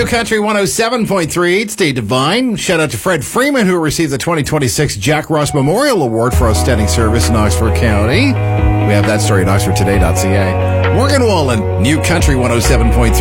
New Country 107.3. It's Dave Devine. Shout out to Fred Freeman, who received the 2026 Jack Ross Memorial Award for Outstanding Service in Oxford County. We have that story at oxfordtoday.ca. Morgan Wallen, New Country 107.3.